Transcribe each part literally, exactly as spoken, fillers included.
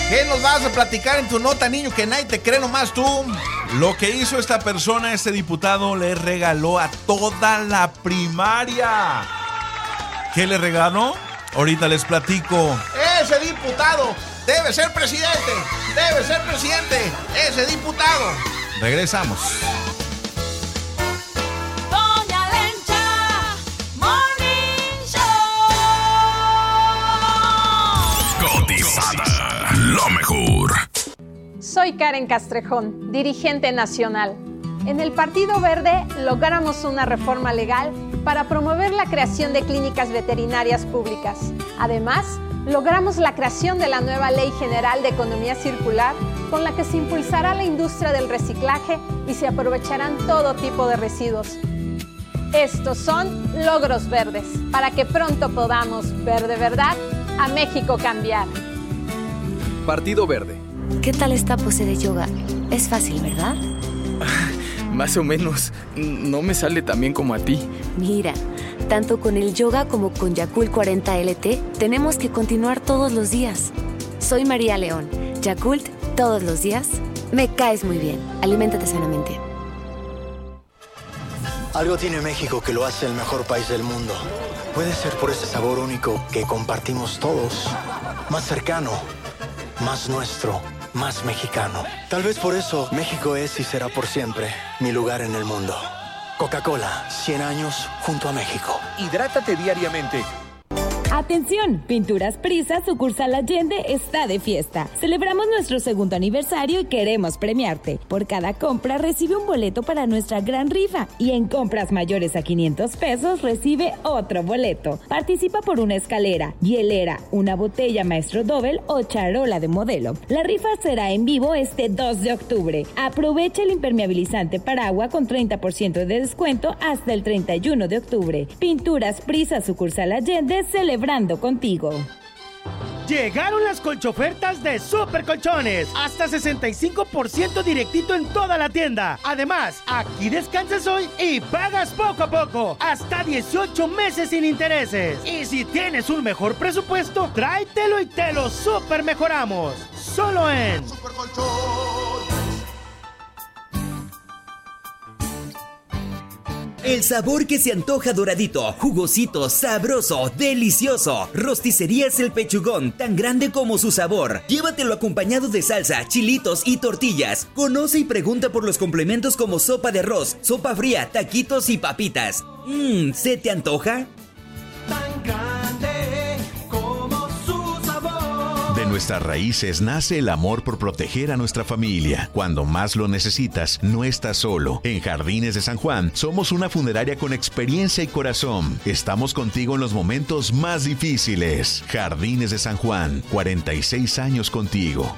¿Qué nos vas a platicar en tu nota, niño, que nadie te cree nomás tú? Lo que hizo esta persona, este diputado, le regaló a toda la primaria. ¿Qué le regaló? Ahorita les platico. Ese diputado debe ser presidente, debe ser presidente, ese diputado. Regresamos. Doña Lencha Morning Show. Cotizada, lo mejor. Soy Karen Castrejón, dirigente nacional. En el Partido Verde logramos una reforma legal para promover la creación de clínicas veterinarias públicas. Además, logramos la creación de la nueva Ley General de Economía Circular, con la que se impulsará la industria del reciclaje y se aprovecharán todo tipo de residuos. Estos son logros verdes, para que pronto podamos ver de verdad a México cambiar. Partido Verde. ¿Qué tal esta pose de yoga? Es fácil, ¿verdad? Más o menos. No me sale tan bien como a ti. Mira, tanto con el yoga como con Yakult cuarenta L T, tenemos que continuar todos los días. Soy María León. Yakult, todos los días. Me caes muy bien. Aliméntate sanamente. Algo tiene México que lo hace el mejor país del mundo. Puede ser por ese sabor único que compartimos todos. Más cercano, más nuestro, más mexicano. Tal vez por eso México es y será por siempre mi lugar en el mundo. Coca-Cola, cien años junto a México. Hidrátate diariamente. Atención, Pinturas Prisa, sucursal Allende, está de fiesta. Celebramos nuestro segundo aniversario y queremos premiarte. Por cada compra recibe un boleto para nuestra gran rifa y en compras mayores a quinientos pesos recibe otro boleto. Participa por una escalera, hielera, una botella Maestro Dobel o charola de modelo. La rifa será en vivo este dos de octubre. Aprovecha el impermeabilizante para agua con treinta por ciento de descuento hasta el treinta y uno de octubre. Pinturas Prisa, sucursal Allende, celebrando contigo. Llegaron las colchofertas de Super Colchones. Hasta sesenta y cinco por ciento directito en toda la tienda. Además, aquí descansas hoy y pagas poco a poco. Hasta dieciocho meses sin intereses. Y si tienes un mejor presupuesto, tráetelo y te lo super mejoramos. Solo en Super Colchones. El sabor que se antoja doradito, jugosito, sabroso, delicioso. Rosticerías El Pechugón, tan grande como su sabor. Llévatelo acompañado de salsa, chilitos y tortillas. Conoce y pregunta por los complementos como sopa de arroz, sopa fría, taquitos y papitas. Mmm, ¿se te antoja? Tan grande como su sabor. De nuestras raíces nace el amor por proteger a nuestra familia. Cuando más lo necesitas, no estás solo. En Jardines de San Juan somos una funeraria con experiencia y corazón. Estamos contigo en los momentos más difíciles. Jardines de San Juan, cuarenta y seis años contigo.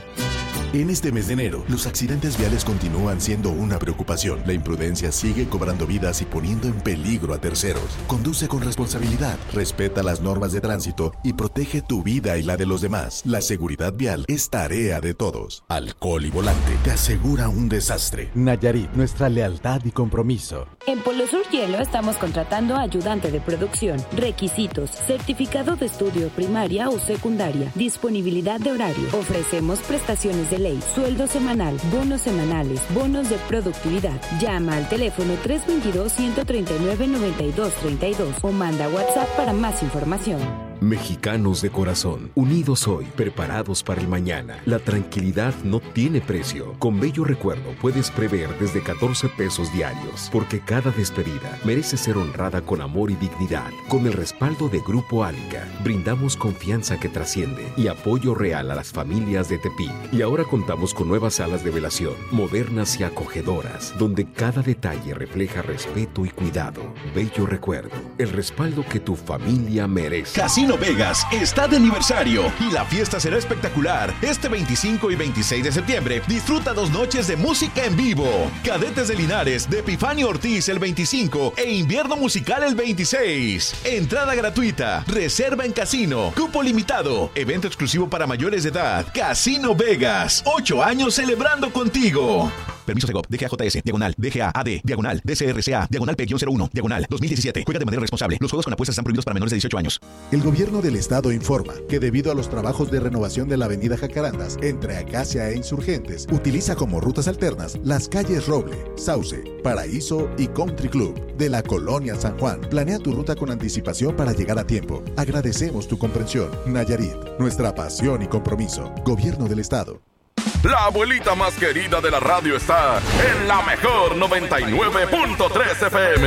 En este mes de enero, los accidentes viales continúan siendo una preocupación. La imprudencia sigue cobrando vidas y poniendo en peligro a terceros. Conduce con responsabilidad, respeta las normas de tránsito y protege tu vida y la de los demás. La seguridad vial es tarea de todos. Alcohol y volante te asegura un desastre. Nayarit, nuestra lealtad y compromiso. En Polo Sur Hielo estamos contratando ayudante de producción. Requisitos: certificado de estudio primaria o secundaria. Disponibilidad de horario. Ofrecemos prestaciones de ley, sueldo semanal, bonos semanales, bonos de productividad. Llama al teléfono tres dos dos, uno tres nueve, nueve dos tres dos o manda WhatsApp para más información. Mexicanos de corazón, unidos hoy, preparados para el mañana. La tranquilidad no tiene precio. Con Bello Recuerdo puedes prever desde catorce pesos diarios, porque cada despedida merece ser honrada con amor y dignidad. Con el respaldo de Grupo Álica, brindamos confianza que trasciende y apoyo real a las familias de Tepic. Y ahora contamos con nuevas salas de velación, modernas y acogedoras, donde cada detalle refleja respeto y cuidado. Bello Recuerdo, el respaldo que tu familia merece. Casino Vegas está de aniversario y la fiesta será espectacular. Este veinticinco y veintiséis de septiembre disfruta dos noches de música en vivo. Cadetes de Linares de Epifanio Ortiz el veinticinco e Invierno Musical el veintiséis. Entrada gratuita, reserva en casino, cupo limitado, evento exclusivo para mayores de edad. Casino Vegas, ocho años celebrando contigo. Permiso Segov, D G A J S, diagonal, D G A A D, diagonal, D C R C A, diagonal P cero uno, diagonal, dos mil diecisiete. Juega de manera responsable. Los juegos con apuestas están prohibidos para menores de dieciocho años. El gobierno del estado informa que debido a los trabajos de renovación de la avenida Jacarandas entre Acacia e Insurgentes, utiliza como rutas alternas las calles Roble, Sauce, Paraíso y Country Club de la Colonia San Juan. Planea tu ruta con anticipación para llegar a tiempo. Agradecemos tu comprensión. Nayarit, nuestra pasión y compromiso. Gobierno del estado. La abuelita más querida de la radio está en la mejor noventa y nueve punto tres F M.